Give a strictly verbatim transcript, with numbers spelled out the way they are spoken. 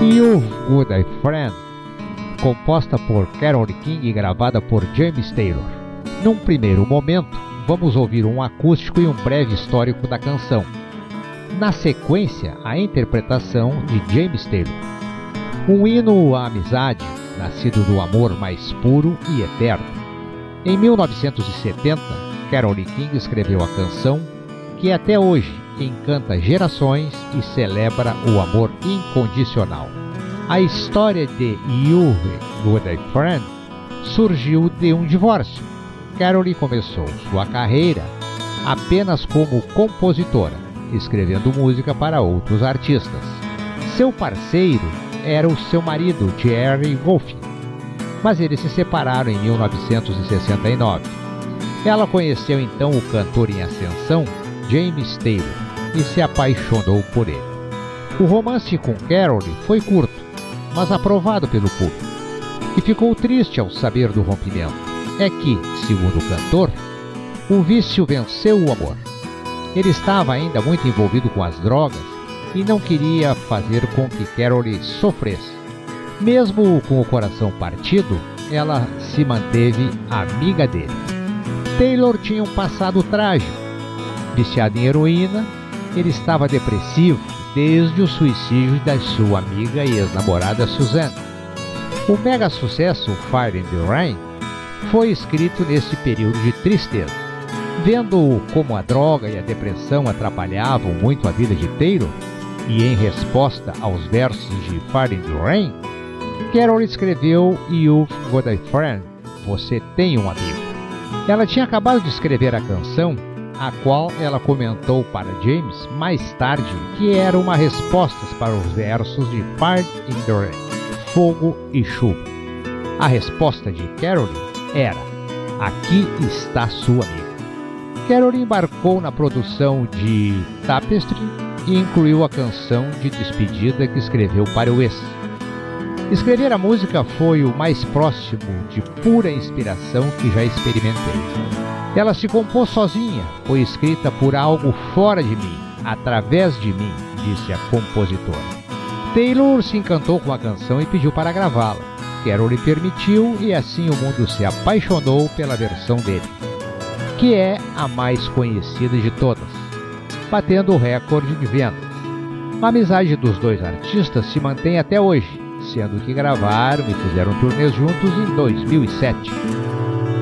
You've Got a Friend, composta por Carole King e gravada por James Taylor. Num primeiro momento, vamos ouvir um acústico e um breve histórico da canção. Na sequência, a interpretação de James Taylor. Um hino à amizade, nascido do amor mais puro e eterno. Em mil novecentos e setenta, Carole King escreveu a canção que até hoje encanta gerações e celebra o amor incondicional. A história de You've Got a Friend surgiu de um divórcio. Carole começou sua carreira apenas como compositora, escrevendo música para outros artistas. Seu parceiro era o seu marido, Jerry Wolff, mas eles se separaram em mil novecentos e sessenta e nove. Ela conheceu então o cantor em ascensão, James Taylor, e se apaixonou por ele. O romance com Carole foi curto, mas aprovado pelo público, que ficou triste ao saber do rompimento. É que, segundo o cantor, o vício venceu o amor. Ele estava ainda muito envolvido com as drogas e não queria fazer com que Carole sofresse. Mesmo com o coração partido, ela se manteve amiga dele. Taylor tinha um passado trágico. Viciado em heroína, ele estava depressivo desde o suicídio da sua amiga e ex-namorada Suzanne. O mega sucesso Fire in the Rain foi escrito nesse período de tristeza. Vendo como a droga e a depressão atrapalhavam muito a vida de Taylor, e em resposta aos versos de Fire in the Rain, Carole escreveu You've Got a Friend, Você Tem um Amigo. Ela tinha acabado de escrever a canção, a qual ela comentou para James mais tarde que era uma resposta para os versos de Fire in the Rain, Fogo e Chuva. A resposta de Carole era: Aqui está sua amiga. Carole embarcou na produção de Tapestry e incluiu a canção de despedida que escreveu para o ex. Escrever a música foi o mais próximo de pura inspiração que já experimentei. Ela se compôs sozinha, foi escrita por algo fora de mim, através de mim, disse a compositora. Taylor se encantou com a canção e pediu para gravá-la. Carole permitiu e assim o mundo se apaixonou pela versão dele, que é a mais conhecida de todas, batendo o recorde de vendas. A amizade dos dois artistas se mantém até hoje, sendo que gravaram e fizeram turnês juntos em dois mil e sete.